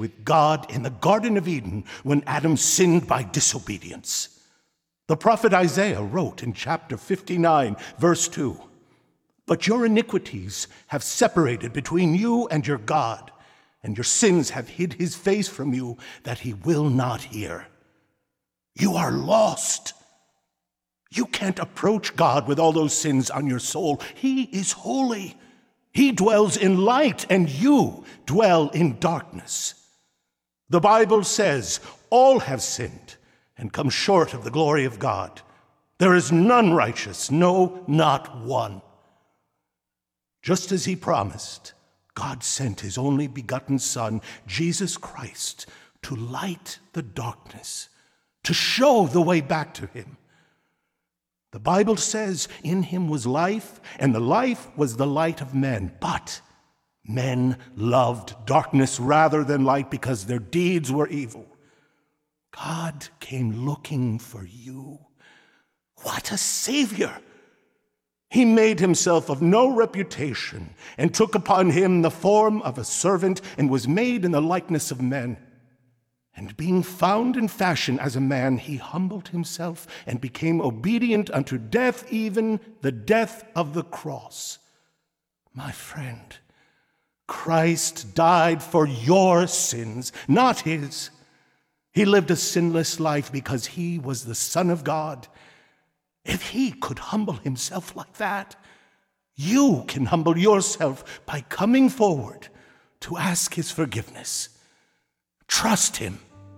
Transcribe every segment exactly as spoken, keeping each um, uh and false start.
with God in the Garden of Eden when Adam sinned by disobedience. The prophet Isaiah wrote in chapter fifty-nine, verse two, "But your iniquities have separated between you and your God, and your sins have hid his face from you, that he will not hear." You are lost. You can't approach God with all those sins on your soul. He is holy. He dwells in light, and you dwell in darkness. The Bible says, all have sinned and come short of the glory of God. There is none righteous, no, not one. Just as he promised, God sent his only begotten Son, Jesus Christ, to light the darkness, to show the way back to him. The Bible says, in him was life, and the life was the light of men. But men loved darkness rather than light because their deeds were evil. God came looking for you. What a Savior! He made himself of no reputation and took upon him the form of a servant and was made in the likeness of men. And being found in fashion as a man, he humbled himself and became obedient unto death, even the death of the cross. My friend, Christ died for your sins, not his. He lived a sinless life because he was the Son of God. If he could humble himself like that, you can humble yourself by coming forward to ask his forgiveness. Trust him.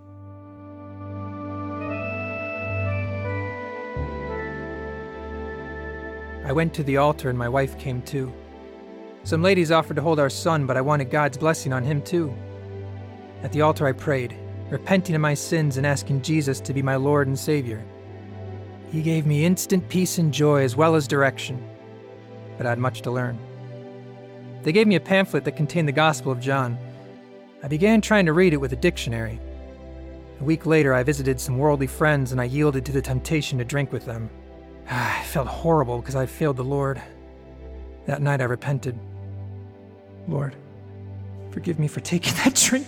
I went to the altar and my wife came too. Some ladies offered to hold our son, but I wanted God's blessing on him too. At the altar I prayed, repenting of my sins and asking Jesus to be my Lord and Savior. He gave me instant peace and joy as well as direction, but I had much to learn. They gave me a pamphlet that contained the Gospel of John. I began trying to read it with a dictionary. A week later, I visited some worldly friends and I yielded to the temptation to drink with them. I felt horrible because I failed the Lord. That night I repented. Lord, forgive me for taking that drink.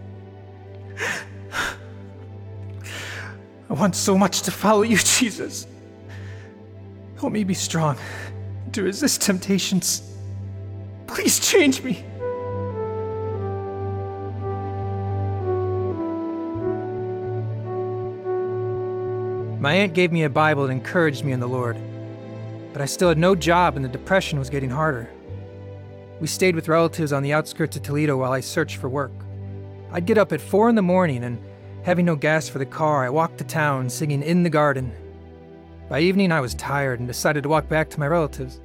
I want so much to follow you, Jesus. Help me be strong, to resist temptations. Please change me. My aunt gave me a Bible and encouraged me in the Lord, but I still had no job and the depression was getting harder. We stayed with relatives on the outskirts of Toledo while I searched for work. I'd get up at four in the morning and, having no gas for the car, I walked to town singing In the Garden. By evening, I was tired and decided to walk back to my relatives.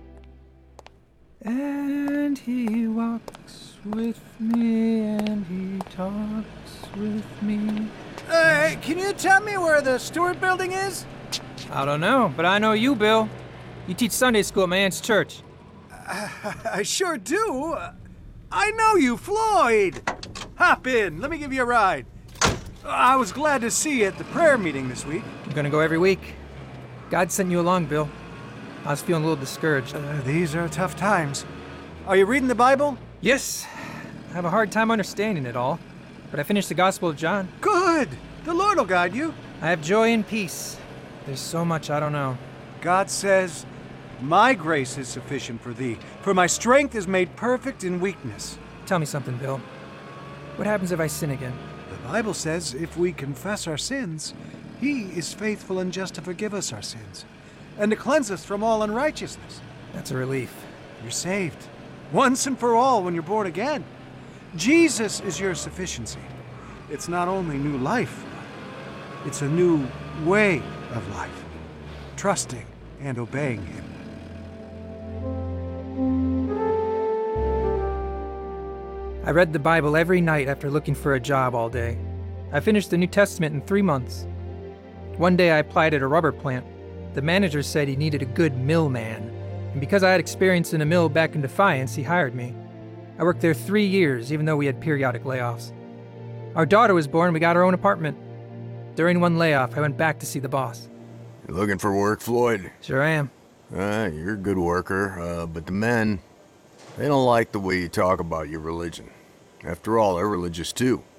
And he walks with me and he talks with me. Hey, can you tell me where the Stewart building is? I don't know, but I know you, Bill. You teach Sunday school at my aunt's church. Uh, I sure do. I know you, Floyd. Hop in. Let me give you a ride. I was glad to see you at the prayer meeting this week. I'm gonna go every week. God sent you along, Bill. I was feeling a little discouraged. Uh, these are tough times. Are you reading the Bible? Yes. I have a hard time understanding it all, but I finished the Gospel of John. Good. The Lord will guide you. I have joy and peace. There's so much I don't know. God says, "My grace is sufficient for thee, for my strength is made perfect in weakness." Tell me something, Bill. What happens if I sin again? The Bible says if we confess our sins, he is faithful and just to forgive us our sins and to cleanse us from all unrighteousness. That's a relief. You're saved, once and for all when you're born again. Jesus is your sufficiency. It's not only new life, it's a new way of life, trusting and obeying him. I read the Bible every night after looking for a job all day. I finished the New Testament in three months. One day I applied at a rubber plant. The manager said he needed a good millman, and because I had experience in a mill back in Defiance, he hired me. I worked there three years, even though we had periodic layoffs. Our daughter was born, and we got our own apartment. During one layoff, I went back to see the boss. You looking for work, Floyd? Sure I am. Uh, you're a good worker, uh, but the men, they don't like the way you talk about your religion. After all, they're religious too.